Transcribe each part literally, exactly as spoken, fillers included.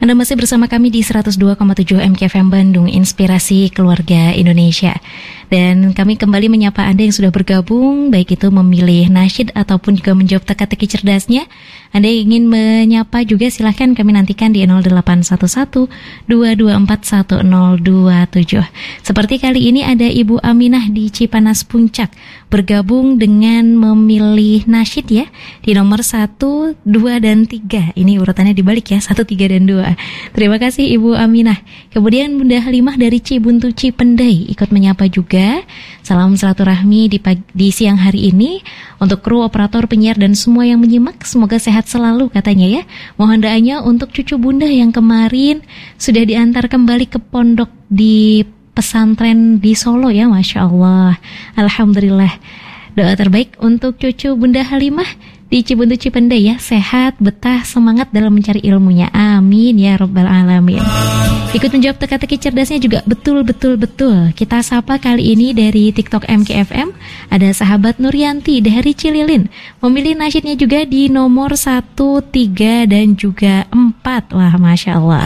Anda masih bersama kami di seratus dua koma tujuh M K F M Bandung, Inspirasi Keluarga Indonesia. Dan kami kembali menyapa Anda yang sudah bergabung, baik itu memilih nasyid ataupun juga menjawab teka-teki cerdasnya. Anda yang ingin menyapa juga silahkan kami nantikan di nol delapan satu satu dua dua empat satu nol dua tujuh. Seperti kali ini ada Ibu Aminah di Cipanas Puncak bergabung dengan memilih nasyid ya di nomor satu, dua, dan tiga. Ini urutannya dibalik ya, satu, tiga, dan dua. Terima kasih Ibu Aminah. Kemudian Bunda Halimah dari Cibuntu Cipendei ikut menyapa juga. Salam silaturahmi di, pagi, di siang hari ini untuk kru, operator, penyiar, dan semua yang menyimak. Semoga sehat selalu katanya ya. Mohon doanya untuk cucu Bunda yang kemarin sudah diantar kembali ke pondok di pesantren di Solo ya, Masya Allah. Alhamdulillah. Doa terbaik untuk cucu Bunda Halimah di Cibuntu Cipendei ya, sehat, betah, semangat dalam mencari ilmunya. Amin ya Rabbal Alamin. Ikut menjawab teka-teki cerdasnya juga betul-betul-betul. Kita sapa kali ini dari TikTok M K F M. Ada sahabat Nuryanti dari Cililin. Memilih nasyidnya juga di nomor satu, tiga, dan juga empat. Wah, Masya Allah.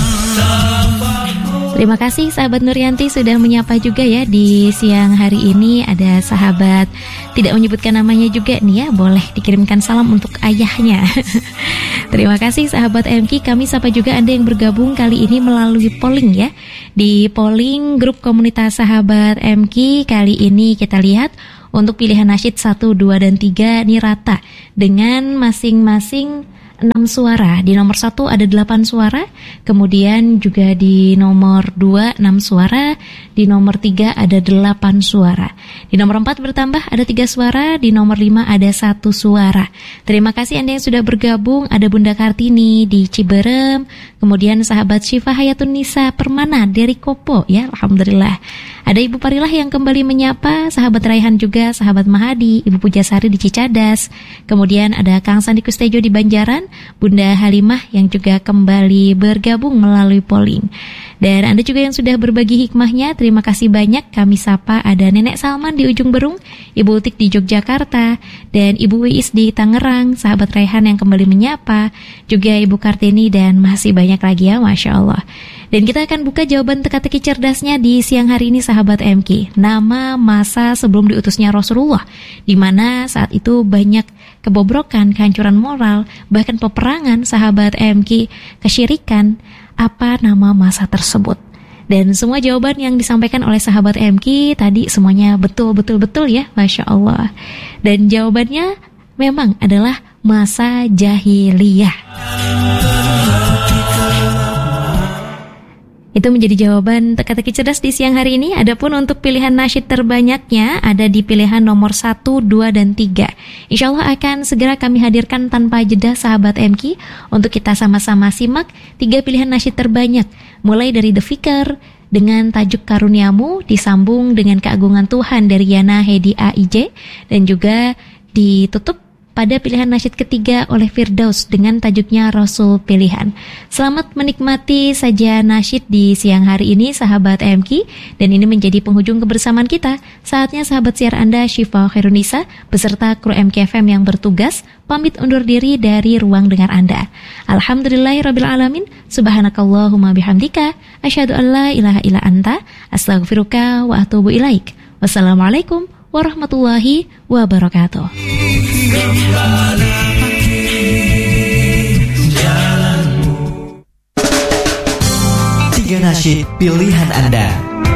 Terima kasih sahabat Nuryanti sudah menyapa juga ya di siang hari ini. Ada sahabat tidak menyebutkan namanya juga nih ya, boleh dikirimkan salam untuk ayahnya. Terima kasih sahabat M K. Kami sapa juga Anda yang bergabung kali ini melalui polling ya. Di polling grup komunitas sahabat M K kali ini kita lihat untuk pilihan nasyid satu, dua, dan tiga ini rata dengan masing-masing enam suara. Di nomor satu ada delapan suara, kemudian juga di nomor dua enam suara, di nomor tiga ada delapan suara, di nomor empat bertambah ada tiga suara, di nomor lima ada satu suara. Terima kasih Anda yang sudah bergabung. Ada Bunda Kartini di Ciberem, kemudian sahabat Syifa Hayatun Nisa Permana dari Kopo ya, Alhamdulillah. Ada Ibu Parilah yang kembali menyapa, sahabat Raihan juga, sahabat Mahadi, Ibu Pujasari di Cicadas, kemudian ada Kang Sandi Kustejo di Banjaran, Bunda Halimah yang juga kembali bergabung melalui polling. Dan Anda juga yang sudah berbagi hikmahnya, terima kasih banyak. Kami sapa ada Nenek Salman di Ujung Berung, Ibu Utik di Yogyakarta, dan Ibu Wiis di Tangerang, sahabat Raihan yang kembali menyapa, juga Ibu Kartini, dan masih banyak lagi ya, Masya Allah. Dan kita akan buka jawaban teka-teki cerdasnya di siang hari ini sahabat M K. Nama masa sebelum diutusnya Rasulullah, di mana saat itu banyak kebobrokan, kehancuran moral, bahkan peperangan sahabat M K, kesyirikan. Apa nama masa tersebut? Dan semua jawaban yang disampaikan oleh sahabat M K tadi semuanya betul-betul-betul ya, Masya Allah. Dan jawabannya memang adalah masa jahiliyah. Itu menjadi jawaban teka-teki cerdas di siang hari ini. Adapun untuk pilihan nasyid terbanyaknya ada di pilihan nomor satu, dua, dan tiga. Insya Allah akan segera kami hadirkan tanpa jeda sahabat M K untuk kita sama-sama simak tiga pilihan nasyid terbanyak. Mulai dari The Fikr dengan tajuk Karuniamu, disambung dengan Keagungan Tuhan dari Yana Hedi A I J, dan juga ditutup pada pilihan nasyid ketiga oleh Firdaus dengan tajuknya Rasul Pilihan. Selamat menikmati saja nasyid di siang hari ini sahabat M K, dan ini menjadi penghujung kebersamaan kita. Saatnya sahabat siar Anda Syifa Khairun Nisa beserta kru M K F M yang bertugas pamit undur diri dari ruang dengar Anda. Alhamdulillahirabbil alamin. Subhanakallahumma bihamdika asyhadu an la ilaha illa anta astaghfiruka wa atubu ilaik. Wassalamualaikum warahmatullahi wabarakatuh. Tiga nasyid pilihan Anda.